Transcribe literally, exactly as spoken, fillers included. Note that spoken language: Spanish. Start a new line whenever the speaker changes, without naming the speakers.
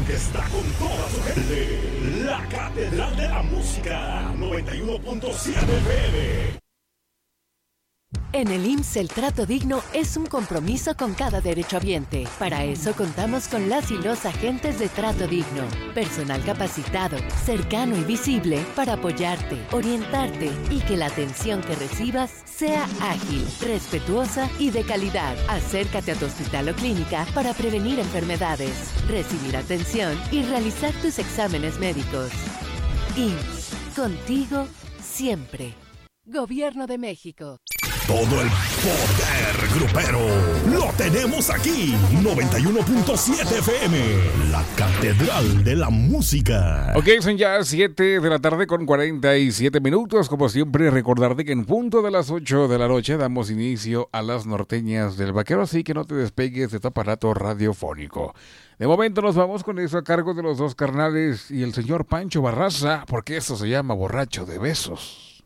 que está con toda su gente. La Catedral de la Música, noventa y uno punto siete F M.
En el I M S S el trato digno es un compromiso con cada derechohabiente. Para eso contamos con las y los agentes de trato digno. Personal capacitado, cercano y visible para apoyarte, orientarte y que la atención que recibas sea ágil, respetuosa y de calidad. Acércate a tu hospital o clínica para prevenir enfermedades, recibir atención y realizar tus exámenes médicos. I M S S, contigo siempre. Gobierno de México.
Todo el poder grupero lo tenemos aquí. noventa y uno punto siete F M, la Catedral de la Música.
Ok, son ya siete de la tarde con cuarenta y siete minutos. Como siempre, recordarte que en punto de las ocho de la noche damos inicio a las norteñas del vaquero, así que no te despegues de tu aparato radiofónico. De momento nos vamos con eso a cargo de los dos carnales y el señor Pancho Barraza, porque esto se llama Borracho de Besos.